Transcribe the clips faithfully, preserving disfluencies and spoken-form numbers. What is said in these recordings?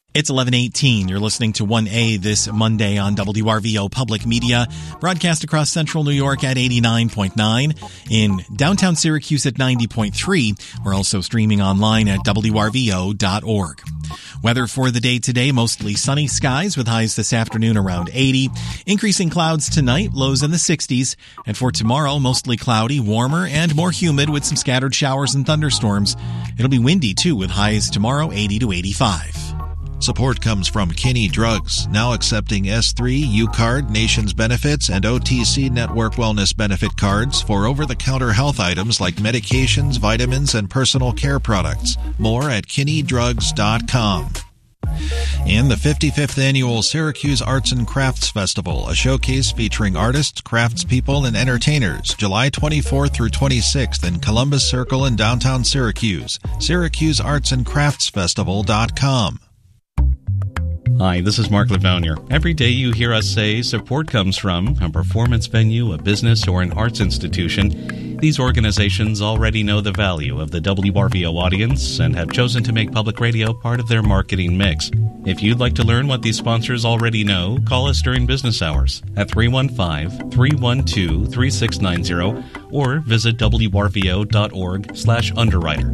It's eleven eighteen. You're listening to one A this Monday on W R V O Public Media, broadcast across central New York at eighty-nine point nine, in downtown Syracuse at ninety point three. We're also streaming online at W R V O dot org. Weather for the day today, mostly sunny skies with highs this afternoon around eighty. Increasing clouds tonight, lows in the sixties. And for tomorrow, mostly cloudy, warmer, and more humid with some scattered showers and thunderstorms. It'll be windy, too, with highs tomorrow eighty to eighty-five. Support comes from Kinney Drugs, now accepting S three, U-Card, Nations Benefits, and O T C Network Wellness Benefit cards for over-the-counter health items like medications, vitamins, and personal care products. More at kinney drugs dot com. And the fifty-fifth Annual Syracuse Arts and Crafts Festival, a showcase featuring artists, craftspeople, and entertainers, July twenty-fourth through twenty-sixth in Columbus Circle in downtown Syracuse. Syracuse Arts and Crafts Festival dot com. Hi, this is Mark Lavounier. Every day you hear us say support comes from a performance venue, a business, or an arts institution. These organizations already know the value of the W R V O audience and have chosen to make public radio part of their marketing mix. If you'd like to learn what these sponsors already know, call us during business hours at three one five, three one two, three six nine zero or visit W R V O dot org slash underwriter.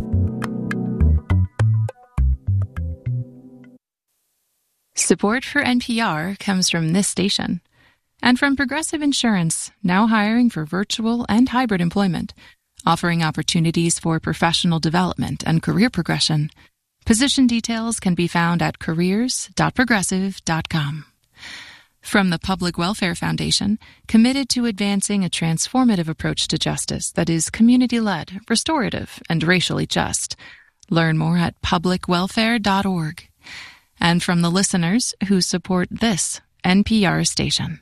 Support for N P R comes from this station and from Progressive Insurance, now hiring for virtual and hybrid employment, offering opportunities for professional development and career progression. Position details can be found at careers dot progressive dot com. From the Public Welfare Foundation, committed to advancing a transformative approach to justice that is community-led, restorative, and racially just. Learn more at public welfare dot org. And from the listeners who support this N P R station.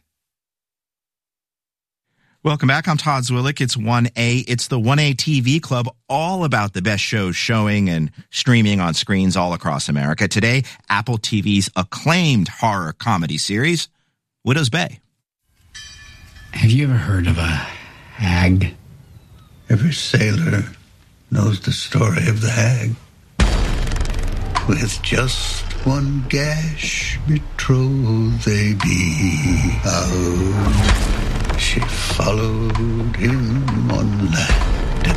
Welcome back. I'm Todd Zwillick. It's one A. It's the one A T V Club, all about the best shows showing and streaming on screens all across America. Today, Apple T V's acclaimed horror comedy series, Widow's Bay. Have you ever heard of a hag? Every sailor knows the story of the hag. With just one gash, betrothed they be. Out she followed him on land.